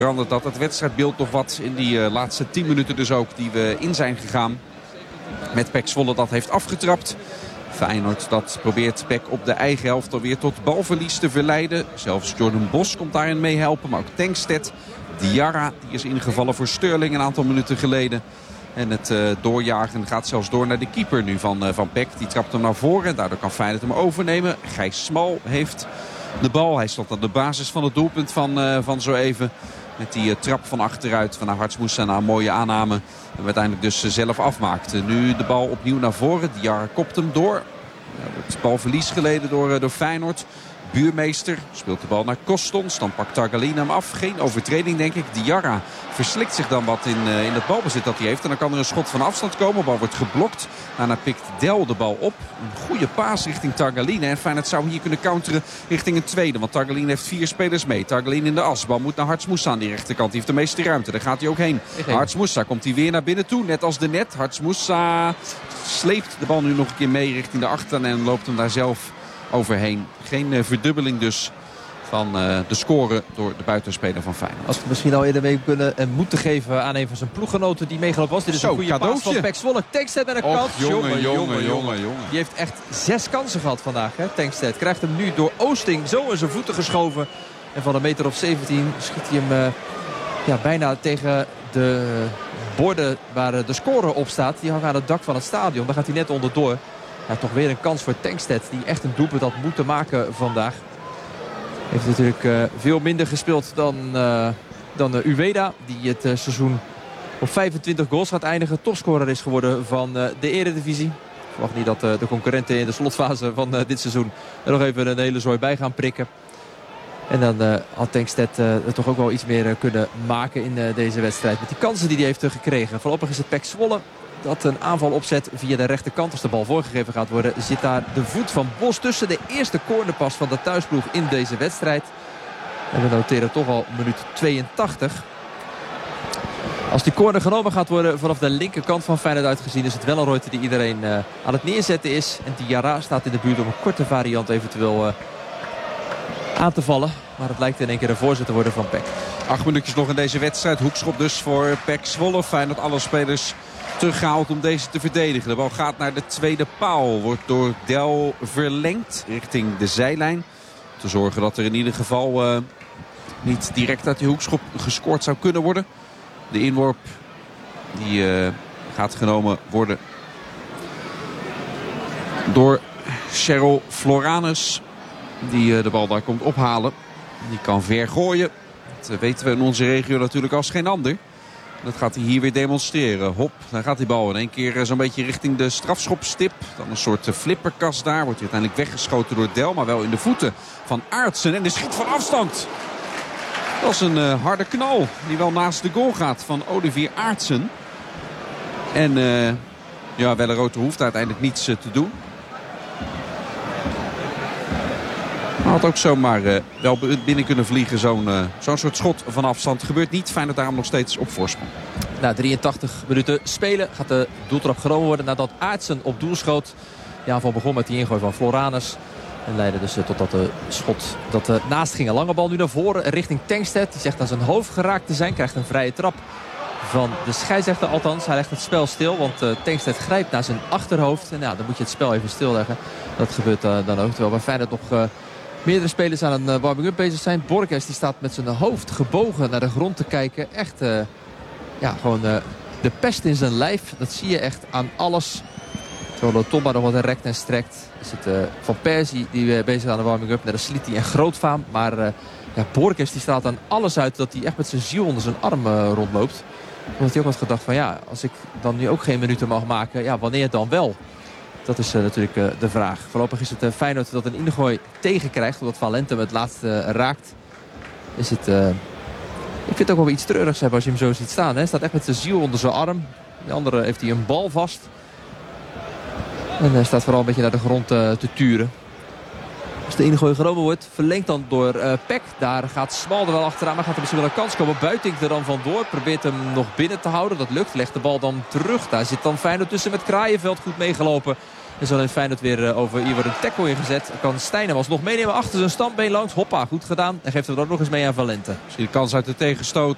verandert dat het wedstrijdbeeld nog wat in die laatste 10 minuten dus ook die we in zijn gegaan. Met PEC Zwolle dat heeft afgetrapt. Feyenoord dat probeert PEC op de eigen helft alweer tot balverlies te verleiden. Zelfs Jordan Bos komt daarin meehelpen. Maar ook Tankstedt, Diarra, die is ingevallen voor Sterling een aantal minuten geleden. En het doorjagen gaat zelfs door naar de keeper nu van PEC. Die trapt hem naar voren en daardoor kan Feyenoord hem overnemen. Gijs Smal heeft de bal. Hij stond aan de basis van het doelpunt van zo even. Met die trap van achteruit van Harts Moussa na een mooie aanname. En uiteindelijk dus zelf afmaakte. Nu de bal opnieuw naar voren. Diarra kopt hem door. Het balverlies geleden door Feyenoord. Buurmeester speelt de bal naar Kostons. Dan pakt Targalina hem af. Geen overtreding denk ik. Diarra verslikt zich dan wat in het balbezit dat hij heeft. En dan kan er een schot van afstand komen. De bal wordt geblokt. Daarna pikt Del de bal op. Een goede paas richting Targalina. En Feyenoord zou hier kunnen counteren richting een tweede. Want Targalina heeft 4 spelers mee. Targalina in de as. De bal moet naar Harts Moussa aan die rechterkant. Die heeft de meeste ruimte. Daar gaat hij ook heen. Harts Moussa komt hij weer naar binnen toe. Net als de net. Harts Moussa sleept de bal nu nog een keer mee richting de achterlijn. En loopt hem daar zelf overheen. Geen verdubbeling dus van de score door de buitenspeler van Feyenoord. Als we het misschien al eerder mee kunnen en moeten geven aan een van zijn ploeggenoten die meegelopen was. Dit is een goede paas van PEC Zwolle. Tankstedt met een kans. Jongen. Die heeft echt 6 kansen gehad vandaag. Hè? Tankstedt krijgt hem nu door Oosting zo in zijn voeten geschoven. En van een meter of 17 schiet hij hem bijna tegen de borden waar de score op staat. Die hangen aan het dak van het stadion. Daar gaat hij net onderdoor. Ja, toch weer een kans voor Tankstedt die echt een doelpunt had moeten maken vandaag. Heeft natuurlijk veel minder gespeeld dan Uweda. Die het seizoen op 25 goals gaat eindigen. Topscorer is geworden van de Eredivisie. Ik verwacht niet dat de concurrenten in de slotfase van dit seizoen er nog even een hele zooi bij gaan prikken. En dan had Tankstedt er toch ook wel iets meer kunnen maken in deze wedstrijd. Met die kansen die hij heeft gekregen. Voorlopig is het PEC Zwolle dat een aanval opzet via de rechterkant. Als de bal voorgegeven gaat worden, zit daar de voet van Bos tussen. De eerste cornerpas van de thuisploeg in deze wedstrijd. En we noteren toch al minuut 82. Als die corner genomen gaat worden vanaf de linkerkant van Feyenoord uitgezien, is het wel een Reuter die iedereen aan het neerzetten is. En Diarra staat in de buurt om een korte variant eventueel aan te vallen. Maar het lijkt in één keer een voorzet te worden van PEC. 8 minuutjes nog in deze wedstrijd. Hoekschop dus voor PEC Zwolle. Feyenoord alle spelers teruggehaald om deze te verdedigen. De bal gaat naar de tweede paal. Wordt door Del verlengd richting de zijlijn. Te zorgen dat er in ieder geval niet direct uit die hoekschop gescoord zou kunnen worden. De inworp die gaat genomen worden door Cheryl Floranus. Die de bal daar komt ophalen. Die kan ver gooien. Dat weten we in onze regio natuurlijk als geen ander. Dat gaat hij hier weer demonstreren. Hop, dan gaat die bal in één keer zo'n beetje richting de strafschopstip. Dan een soort flipperkast daar. Wordt hij uiteindelijk weggeschoten door Del. Maar wel in de voeten van Aartsen. En de schiet van afstand. Dat is een harde knal. Die wel naast de goal gaat van Olivier Aartsen. En Wellerote hoeft uiteindelijk niets te doen. Maar had ook zomaar wel binnen kunnen vliegen. Zo'n soort schot van afstand. Gebeurt niet. Feyenoord daarom nog steeds op voorsprong. Na 83 minuten spelen gaat de doeltrap genomen worden nadat Aartsen op doel schoot. De aanval begon met die ingooi van Floranus. En leidde dus tot dat schot dat naast ging. Een lange bal nu naar voren richting Tankstedt. Die zegt aan zijn hoofd geraakt te zijn. Krijgt een vrije trap van de scheidsrechter. Althans, hij legt het spel stil. Want Tankstedt grijpt naar zijn achterhoofd. En dan moet je het spel even stilleggen. Dat gebeurt dan ook. Terwijl bij Feyenoord nog meerdere spelers aan een warming-up bezig zijn. Borges die staat met zijn hoofd gebogen naar de grond te kijken. Echt gewoon de pest in zijn lijf. Dat zie je echt aan alles. Terwijl Tomba nog wat rekt en strekt. Is het Van Persie die bezig is aan de warming-up. Naar de Sliti en Grootvaam. Maar Borges die straalt aan alles uit dat hij echt met zijn ziel onder zijn arm rondloopt. Omdat hij ook had gedacht van als ik dan nu ook geen minuten mag maken. Wanneer dan wel? Dat is natuurlijk de vraag. Voorlopig is het Feyenoord dat een ingooi tegenkrijgt. Omdat Valente het laatste raakt. Is het... ik vind het ook wel iets treurigs hebben als je hem zo ziet staan. Hij staat echt met zijn ziel onder zijn arm. De andere heeft hij een bal vast. En hij staat vooral een beetje naar de grond te turen. Als de ingooi genomen wordt, verlengd dan door PEC. Daar gaat Smal er wel achteraan, maar gaat er misschien wel een kans komen. Buitink er dan vandoor, probeert hem nog binnen te houden. Dat lukt, legt de bal dan terug. Daar zit dan Feyenoord tussen met Kraaienveld goed meegelopen. En zo heeft Feyenoord weer over hier wordt een tackle ingezet. Kan Stijn hem alsnog meenemen achter zijn standbeen langs. Hoppa, goed gedaan. En geeft hem er ook nog eens mee aan Valente. Misschien de kans uit de tegenstoot